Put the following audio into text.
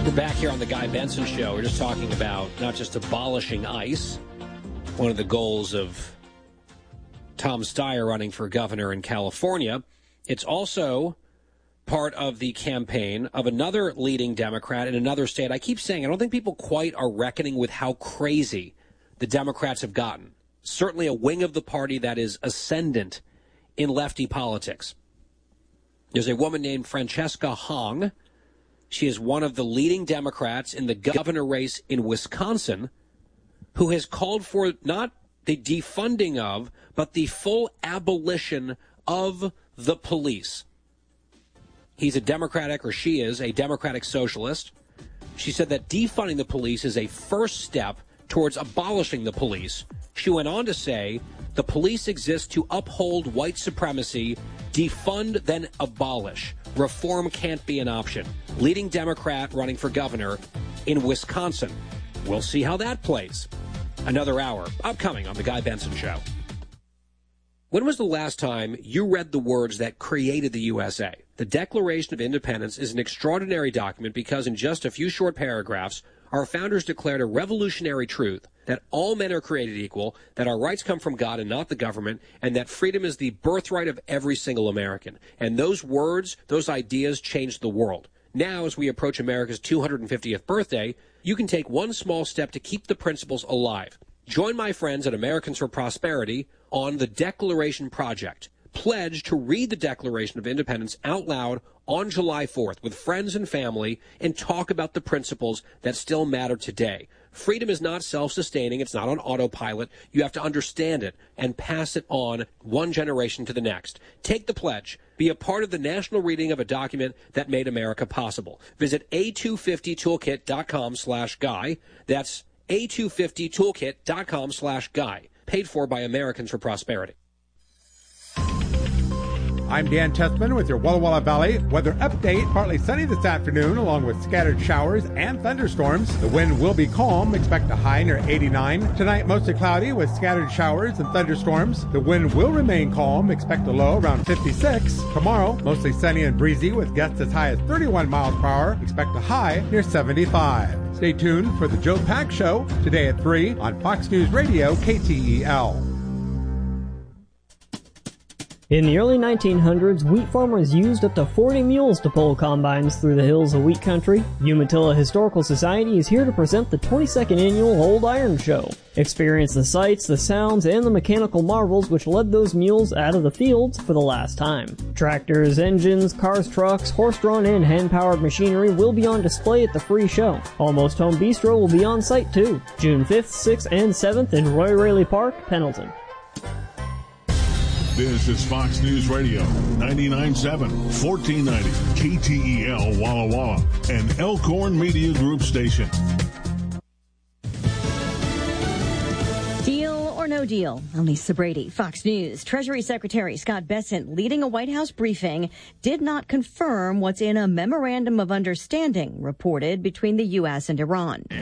We're back here on the Guy Benson Show. We're just talking about not just abolishing ICE, one of the goals of Tom Steyer running for governor in California. It's also part of the campaign of another leading Democrat in another state. I keep saying I don't think people quite are reckoning with how crazy the Democrats have gotten. Certainly a wing of the party that is ascendant in lefty politics. There's a woman named Francesca Hong. She is one of the leading Democrats in the governor race in Wisconsin, who has called for not the defunding of, but the full abolition of the police. He's a Democratic, or she is, a Democratic socialist. She said that defunding the police is a first step towards abolishing the police. She went on to say, the police exist to uphold white supremacy. Defund, then abolish. Reform can't be an option. Leading Democrat running for governor in Wisconsin. We'll see how that plays. Another hour upcoming on The Guy Benson Show. When was the last time you read the words that created the USA? The Declaration of Independence is an extraordinary document because in just a few short paragraphs, our founders declared a revolutionary truth that all men are created equal, that our rights come from God and not the government, and that freedom is the birthright of every single American. And those words, those ideas changed the world. Now, as we approach America's 250th birthday, you can take one small step to keep the principles alive. Join my friends at Americans for Prosperity on the Declaration Project. Pledge to read the Declaration of Independence out loud on July 4th with friends and family and talk about the principles that still matter today. Freedom is not self-sustaining. It's not on autopilot. You have to understand it and pass it on one generation to the next. Take the pledge. Be a part of the national reading of a document that made America possible. Visit a250toolkit.com/guy. That's a250toolkit.com/guy. Paid for by Americans for Prosperity. I'm Dan Tessman with your Walla Walla Valley weather update. Partly sunny this afternoon, along with scattered showers and thunderstorms. The wind will be calm. Expect a high near 89. Tonight, mostly cloudy with scattered showers and thunderstorms. The wind will remain calm. Expect a low around 56. Tomorrow, mostly sunny and breezy with gusts as high as 31 miles per hour. Expect a high near 75. Stay tuned for the Joe Pack Show today at 3 on Fox News Radio KTEL. In the early 1900s, wheat farmers used up to 40 mules to pull combines through the hills of wheat country. Umatilla Historical Society is here to present the 22nd annual Old Iron Show. Experience the sights, the sounds, and the mechanical marvels which led those mules out of the fields for the last time. Tractors, engines, cars, trucks, horse-drawn and hand-powered machinery will be on display at the free show. Almost Home Bistro will be on site too. June 5th, 6th, and 7th in Roy Raley Park, Pendleton. This is Fox News Radio, 99.7, 1490, KTEL Walla Walla, and Elkhorn Media Group station. Deal or no deal? I'm Lisa Brady, Fox News. Treasury Secretary Scott Bessent, leading a White House briefing, did not confirm what's in a memorandum of understanding reported between the U.S. and Iran.